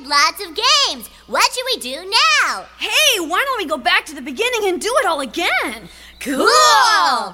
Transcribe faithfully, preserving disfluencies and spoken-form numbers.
lots of games. What should we do now? Hey, why don't we go back to the beginning and do it all again? Cool!